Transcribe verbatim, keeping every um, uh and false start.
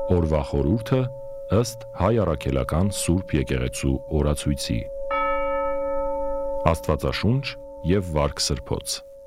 Օրվա խորհուրդը ըստ Հայ առաքելական Սուրբ եկեղեցու օրացույցի։ Աստվածաշունչ եւ վարք սրբոց։